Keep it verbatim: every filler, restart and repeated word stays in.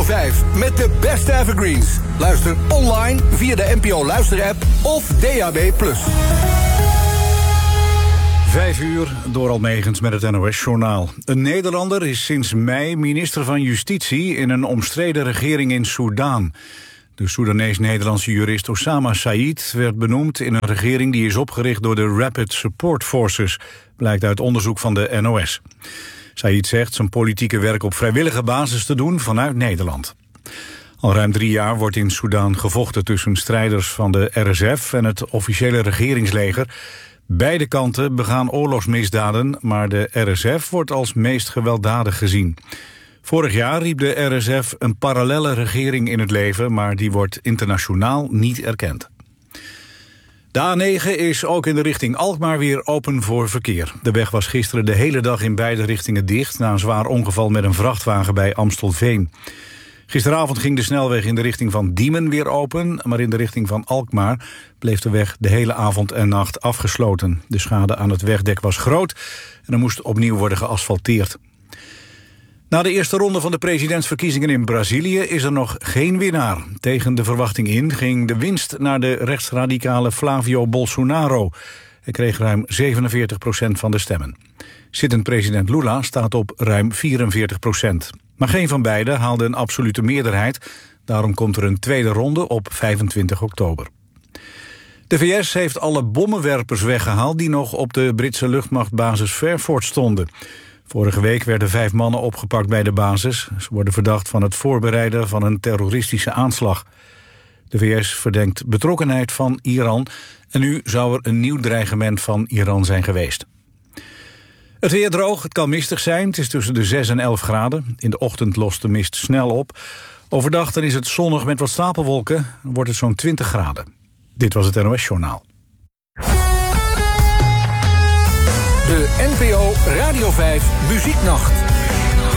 vijf met de beste evergreens. Luister online via de N P O Luisterapp of D A B plus. Vijf uur, door Almegens met het N O S-journaal. Een Nederlander is sinds mei minister van Justitie in een omstreden regering in Soedan. De Soedanees-Nederlandse jurist Osama Said werd benoemd in een regering die is opgericht door de Rapid Support Forces, blijkt uit onderzoek van de N O S. Said zegt zijn politieke werk op vrijwillige basis te doen vanuit Nederland. Al ruim drie jaar wordt in Soedan gevochten tussen strijders van de R S F en het officiële regeringsleger. Beide kanten begaan oorlogsmisdaden, maar de R S F wordt als meest gewelddadig gezien. Vorig jaar riep de R S F een parallelle regering in het leven, maar die wordt internationaal niet erkend. De A negen is ook in de richting Alkmaar weer open voor verkeer. De weg was gisteren de hele dag in beide richtingen dicht na een zwaar ongeval met een vrachtwagen bij Amstelveen. Gisteravond ging de snelweg in de richting van Diemen weer open, maar in de richting van Alkmaar bleef de weg de hele avond en nacht afgesloten. De schade aan het wegdek was groot en er moest opnieuw worden geasfalteerd. Na de eerste ronde van de presidentsverkiezingen in Brazilië is er nog geen winnaar. Tegen de verwachting in ging de winst naar de rechtsradicale Flavio Bolsonaro. Hij kreeg ruim zevenenveertig procent van de stemmen. Zittend president Lula staat op ruim vierenveertig procent. Maar geen van beiden haalde een absolute meerderheid. Daarom komt er een tweede ronde op vijfentwintig oktober. De V S heeft alle bommenwerpers weggehaald die nog op de Britse luchtmachtbasis Fairford stonden. Vorige week werden vijf mannen opgepakt bij de basis. Ze worden verdacht van het voorbereiden van een terroristische aanslag. De V S verdenkt betrokkenheid van Iran en nu zou er een nieuw dreigement van Iran zijn geweest. Het weer droog, het kan mistig zijn. Het is tussen de zes en elf graden. In de ochtend lost de mist snel op. Overdag dan is het zonnig met wat stapelwolken. Dan wordt het zo'n twintig graden. Dit was het N O S-journaal. De N P O Radio vijf Muzieknacht.